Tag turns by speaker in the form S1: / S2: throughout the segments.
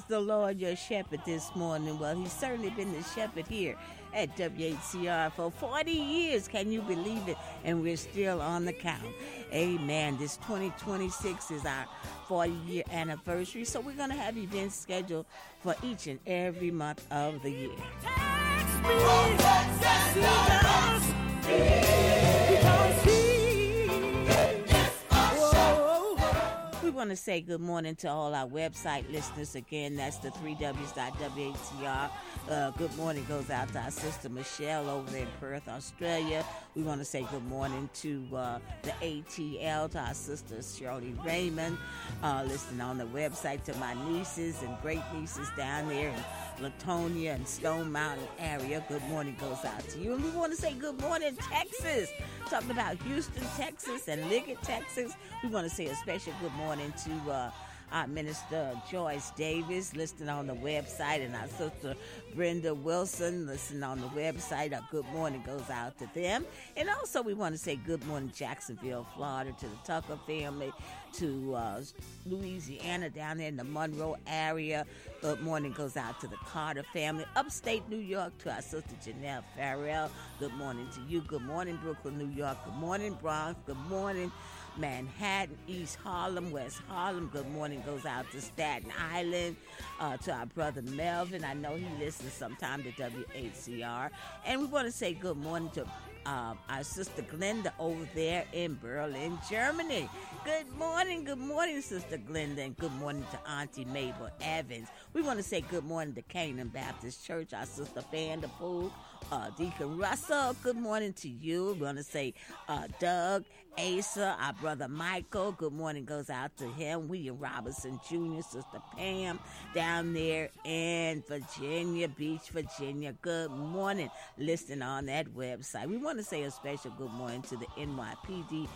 S1: the Lord your shepherd this morning? Well, he's certainly been the shepherd here at WHCR for 40 years. Can you believe it? And we're still on the count. Amen. This 2026 is our 40-year anniversary, so we're going to have events scheduled for each and every month of the year. We want to say good morning to all our website listeners. Again, that's the 3Ws.WHCR. Good morning goes out to our sister Michelle over there in Perth, Australia. We want to say good morning to the ATL, to our sister Shirley Raymond, listening on the website, to my nieces and great nieces down there in Latonia and Stone Mountain area. Good morning goes out to you. And we want to say good morning, Texas. Talking about Houston, Texas and Liggett, Texas. We want to say a special good morning to our Minister Joyce Davis, listening on the website, and our sister Brenda Wilson, listening on the website. A good morning goes out to them. And also we want to say good morning, Jacksonville, Florida, to the Tucker family, to Louisiana down there in the Monroe area. Good morning goes out to the Carter family. Upstate New York, to our sister Janelle Farrell. Good morning to you. Good morning, Brooklyn, New York. Good morning, Bronx. Good morning, Manhattan, East Harlem, West Harlem. Good morning goes out to Staten Island, to our brother Melvin. I know he listens sometime to WHCR. And we want to say good morning to our sister Glenda over there in Berlin, Germany. Good morning, Sister Glenda, and good morning to Auntie Mabel Evans. We want to say good morning to Canaan Baptist Church, our sister Vanderpool, Deacon Russell. Good morning to you. We want to say Doug, Asa, our brother Michael. Good morning goes out to him. William Robinson Jr., Sister Pam, down there in Virginia Beach, Virginia. Good morning. Listening on that website. We want to say a special good morning to the NYPD,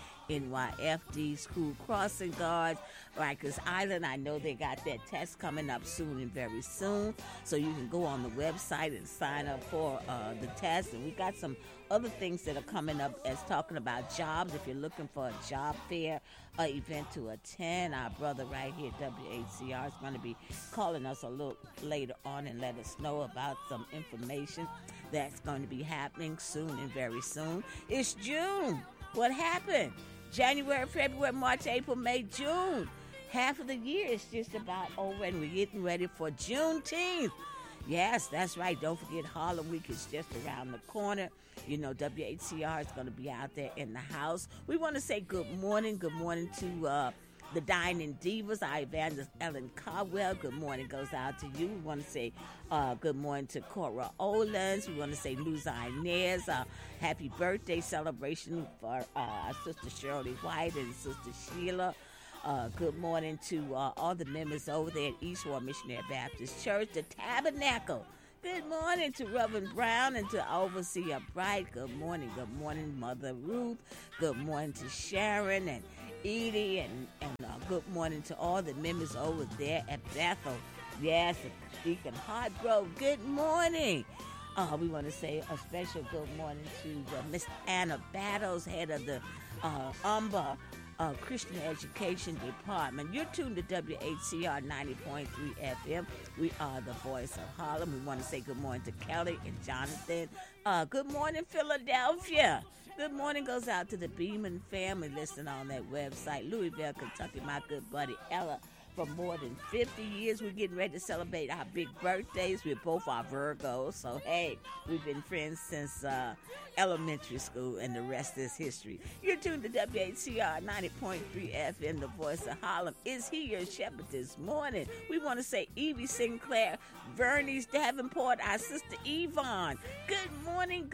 S1: NYFD School Crossing Guards, Rikers Island. I know they got that test coming up soon and very soon, so you can go on the website and sign up for the test. And we got some other things that are coming up as talking about jobs. If you're looking for a job fair event to attend, our brother right here at WHCR is going to be calling us a little later on and let us know about some information that's going to be happening soon and very soon. It's June. What happened? January, February, March, April, May, June. Half of the year is just about over, and we're getting ready for Juneteenth. Yes, that's right. Don't forget Harlem Week is just around the corner. You know, WHCR is going to be out there in the house. We want to say good morning to the Dining Divas, our evangelist Ellen Caldwell. Good morning goes out to you. We want to say good morning to Cora Olens. We want to say Luz Inez, happy birthday celebration for our sister Shirley White and sister Sheila. Good morning to all the members over there at Eastward Missionary Baptist Church, the Tabernacle. Good morning to Reverend Brown and to Overseer Bright. Good morning, Mother Ruth. Good morning to Sharon and Edie, and good morning to all the members over there at Bethel. Yes, Deacon Hartgrove. Good morning. We want to say a special good morning to Miss Anna Battles, head of the UMBA Christian Education Department. You're tuned to WHCR 90.3 FM. We are the voice of Harlem. We want to say good morning to Kelly and Jonathan. Good morning, Philadelphia. Good morning goes out to the Beeman family listening on that website. Louisville, Kentucky, my good buddy Ella. For more than 50 years, we're getting ready to celebrate our big birthdays. We're both our Virgos, so hey, we've been friends since elementary school, and the rest is history. You're tuned to WHCR 90.3 FM, the voice of Harlem. Is he your shepherd this morning? We want to say Evie Sinclair, Vernice Davenport, our sister Yvonne. Good morning.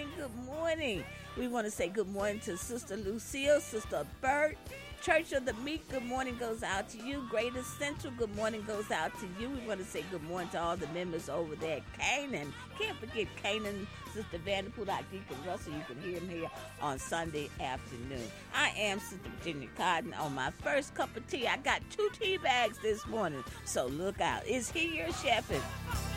S1: We want to say good morning to Sister Lucille, Sister Bert, Church of the Meek, good morning goes out to you. Greater Central, good morning goes out to you. We want to say good morning to all the members over there at Canaan. Can't forget Canaan, Sister Vanderpool, our Deacon Russell. You can hear him here on Sunday afternoon. I am Sister Virginia Cotton. On my first cup of tea, I got 2 tea bags this morning, so look out. Is he your shepherd?